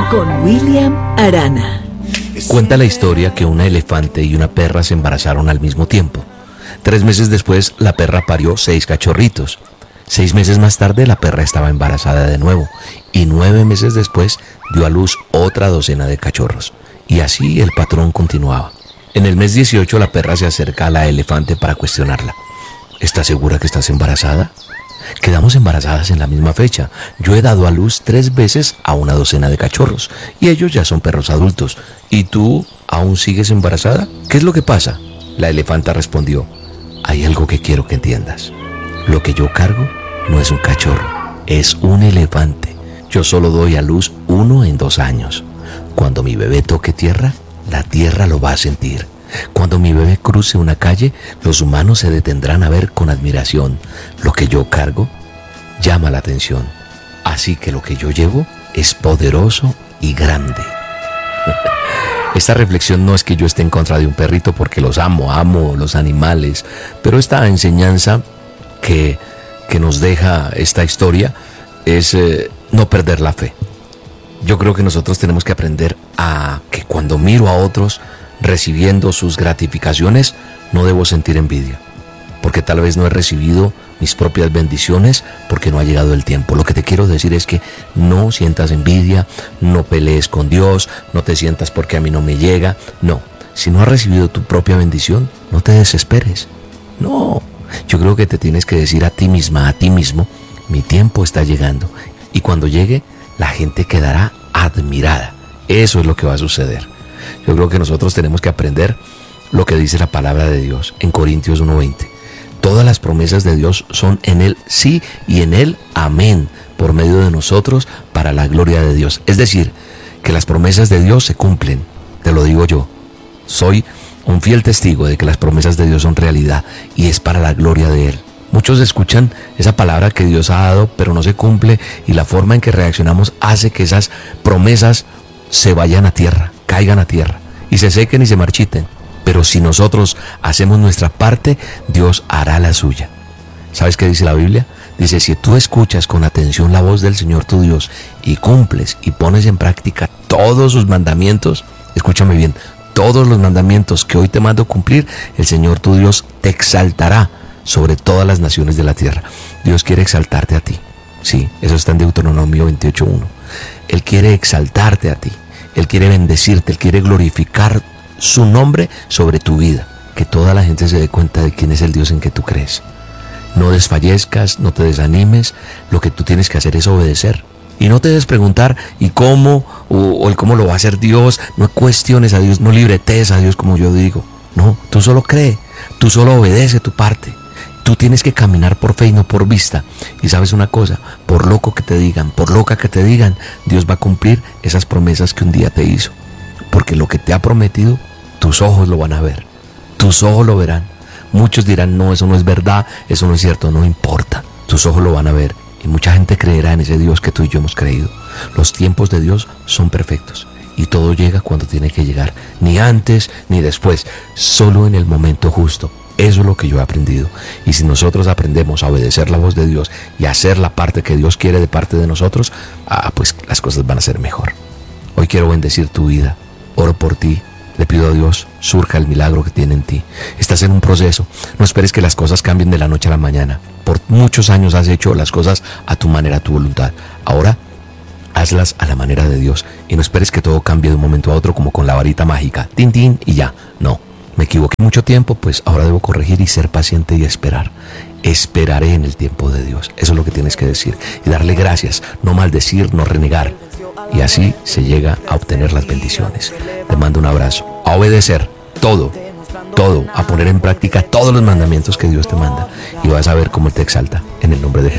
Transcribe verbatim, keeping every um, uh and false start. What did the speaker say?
con William Arana. Cuenta la historia que una elefante y una perra se embarazaron al mismo tiempo. Tres meses después, la perra parió seis cachorritos. Seis meses más tarde, la perra estaba embarazada de nuevo. Y nueve meses después, dio a luz otra docena de cachorros. Y así el patrón continuaba. En el mes dieciocho, la perra se acerca a la elefante para cuestionarla. ¿Estás segura que estás embarazada? Quedamos embarazadas en la misma fecha. Yo he dado a luz tres veces a una docena de cachorros. Y ellos ya son perros adultos. ¿Y tú aún sigues embarazada? ¿Qué es lo que pasa? La elefanta respondió: hay algo que quiero que entiendas. Lo que yo cargo no es un cachorro, es un elefante. Yo solo doy a luz uno en dos años. Cuando mi bebé toque tierra, la tierra lo va a sentir. Cuando mi bebé cruce una calle, los humanos se detendrán a ver con admiración. Lo que yo cargo llama la atención. Así que lo que yo llevo es poderoso y grande. Esta reflexión no es que yo esté en contra de un perrito, porque los amo, amo los animales, pero esta enseñanza que, que nos deja esta historia es eh, no perder la fe. Yo creo que nosotros tenemos que aprender a que cuando miro a otros recibiendo sus gratificaciones, no debo sentir envidia, porque tal vez no he recibido mis propias bendiciones porque no ha llegado el tiempo. Lo que te quiero decir es que no sientas envidia, no pelees con Dios, no te sientas porque a mí no me llega. No, si no has recibido tu propia bendición, no te desesperes. No, yo creo que te tienes que decir a ti misma, a ti mismo: mi tiempo está llegando. Y cuando llegue, la gente quedará admirada. Eso es lo que va a suceder. Yo creo que nosotros tenemos que aprender lo que dice la palabra de Dios en Corintios uno veinte. Todas las promesas de Dios son en Él sí y en Él amén, por medio de nosotros, para la gloria de Dios. Es decir, que las promesas de Dios se cumplen. Te lo digo yo. Soy un fiel testigo de que las promesas de Dios son realidad y es para la gloria de Él. Muchos escuchan esa palabra que Dios ha dado, pero no se cumple, y la forma en que reaccionamos hace que esas promesas se vayan a tierra, caigan a tierra y se sequen y se marchiten. Pero si nosotros hacemos nuestra parte, Dios hará la suya. ¿Sabes qué dice la Biblia? Dice: si tú escuchas con atención la voz del Señor tu Dios y cumples y pones en práctica todos sus mandamientos, escúchame bien, todos los mandamientos que hoy te mando cumplir, el Señor tu Dios te exaltará sobre todas las naciones de la tierra. Dios quiere exaltarte a ti. Sí, eso está en Deuteronomio veintiocho uno. Él quiere exaltarte a ti. Él quiere bendecirte. Él quiere glorificar su nombre sobre tu vida. Que toda la gente se dé cuenta de quién es el Dios en que tú crees. No desfallezcas, no te desanimes. Lo que tú tienes que hacer es obedecer. Y no te des preguntar ¿y cómo? O, o el cómo lo va a hacer Dios. No cuestiones a Dios, no libretes a Dios como yo digo. No, tú solo cree. Tú solo obedece tu parte. Tú tienes que caminar por fe y no por vista. Y sabes una cosa, por loco que te digan, por loca que te digan, Dios va a cumplir esas promesas que un día te hizo. Porque lo que te ha prometido, tus ojos lo van a ver. Tus ojos lo verán. Muchos dirán: no, eso no es verdad, eso no es cierto. No importa, tus ojos lo van a ver. Y mucha gente creerá en ese Dios que tú y yo hemos creído. Los tiempos de Dios son perfectos. Y todo llega cuando tiene que llegar. Ni antes ni después. Solo en el momento justo. Eso es lo que yo he aprendido. Y si nosotros aprendemos a obedecer la voz de Dios y a hacer la parte que Dios quiere de parte de nosotros, ah, pues las cosas van a ser mejor. Hoy quiero bendecir tu vida. Oro por ti. Le pido a Dios, surja el milagro que tiene en ti. Estás en un proceso. No esperes que las cosas cambien de la noche a la mañana. Por muchos años has hecho las cosas a tu manera, a tu voluntad. Ahora, hazlas a la manera de Dios. Y no esperes que todo cambie de un momento a otro como con la varita mágica. Tin, tin, y ya. No. Me equivoqué mucho tiempo, pues ahora debo corregir y ser paciente y esperar. Esperaré en el tiempo de Dios. Eso es lo que tienes que decir. Y darle gracias, no maldecir, no renegar. Y así se llega a obtener las bendiciones. Te mando un abrazo. A obedecer todo, todo. A poner en práctica todos los mandamientos que Dios te manda. Y vas a ver cómo Él te exalta. En el nombre de Jesús.